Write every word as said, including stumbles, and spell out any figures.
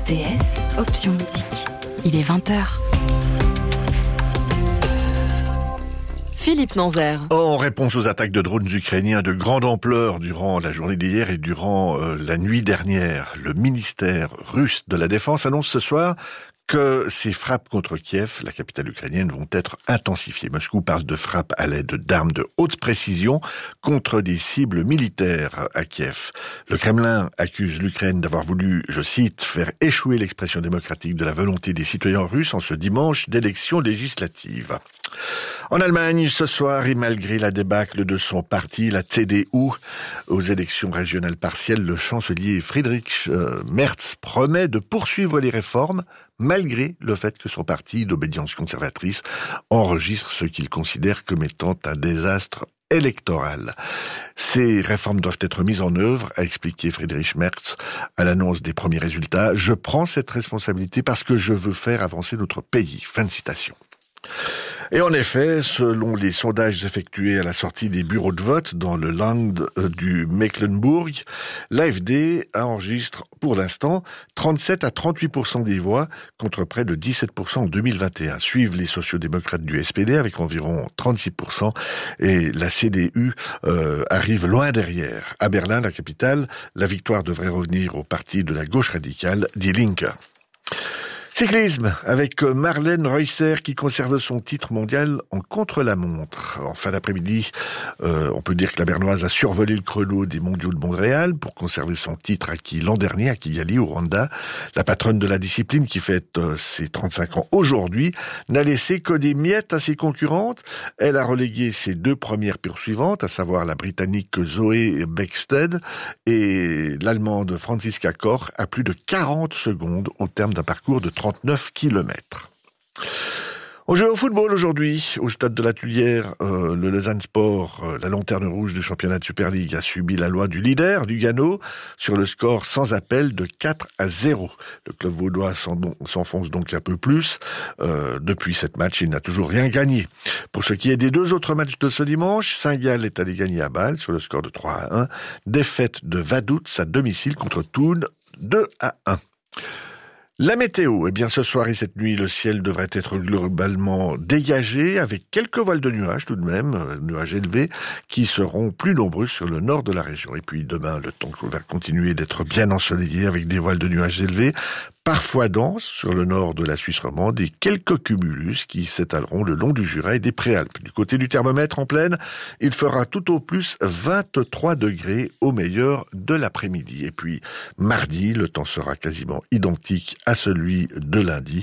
R T S, option musique. Il est vingt heures. Philippe Nanzer. En réponse aux attaques de drones ukrainiens de grande ampleur durant la journée d'hier et durant euh, la nuit dernière, le ministère russe de la Défense annonce ce soir que ces frappes contre Kiev, la capitale ukrainienne, vont être intensifiées. Moscou parle de frappes à l'aide d'armes de haute précision contre des cibles militaires à Kiev. Le Kremlin accuse l'Ukraine d'avoir voulu, je cite, faire échouer l'expression démocratique de la volonté des citoyens russes en ce dimanche d'élections législatives. En Allemagne, ce soir, et malgré la débâcle de son parti, la C D U, aux élections régionales partielles, le chancelier Friedrich Merz promet de poursuivre les réformes, malgré le fait que son parti d'obédience conservatrice enregistre ce qu'il considère comme étant un désastre électoral. Ces réformes doivent être mises en œuvre, a expliqué Friedrich Merz à l'annonce des premiers résultats. Je prends cette responsabilité parce que je veux faire avancer notre pays. Fin de citation. Et en effet, selon les sondages effectués à la sortie des bureaux de vote dans le Land du Mecklembourg, l'A F D enregistre pour l'instant trente-sept à trente-huit pour cent des voix contre près de dix-sept pour cent en deux mille vingt et un. Suivent les sociodémocrates du S P D avec environ trente-six pour cent et la C D U euh, arrive loin derrière. À Berlin, la capitale, la victoire devrait revenir au parti de la gauche radicale, Die Linke. Cyclisme, avec Marlène Reusser qui conserve son titre mondial en contre-la-montre. En fin d'après-midi, euh, on peut dire que la Bernoise a survolé le chrono des mondiaux de Montréal pour conserver son titre acquis l'an dernier à Kigali, au Rwanda. La patronne de la discipline, qui fête euh, ses trente-cinq ans aujourd'hui, n'a laissé que des miettes à ses concurrentes. Elle a relégué ses deux premières poursuivantes, à savoir la Britannique Zoé Bäckstedt et l'Allemande Franziska Koch, à plus de quarante secondes au terme d'un parcours de trente-neuf kilomètres. On joue au football aujourd'hui, au stade de la Tuilière. Euh, le Lausanne Sport, euh, la lanterne rouge du championnat de Super League, a subi la loi du leader, du Gano, sur le score sans appel de quatre à zéro. Le club vaudois s'enfonce donc un peu plus. Euh, depuis cette match, il n'a toujours rien gagné. Pour ce qui est des deux autres matchs de ce dimanche, Saint-Gall est allé gagner à Bâle sur le score de trois à un. Défaite de Vaduz à domicile contre Thun, deux à un. La météo, eh bien ce soir et cette nuit, le ciel devrait être globalement dégagé avec quelques voiles de nuages tout de même, euh, nuages élevés, qui seront plus nombreux sur le nord de la région. Et puis demain, le temps va continuer d'être bien ensoleillé avec des voiles de nuages élevés, parfois denses sur le nord de la Suisse romande et quelques cumulus qui s'étaleront le long du Jura et des Préalpes. Du côté du thermomètre en plaine, il fera tout au plus vingt-trois degrés au meilleur de l'après-midi. Et puis mardi, le temps sera quasiment identique à celui de lundi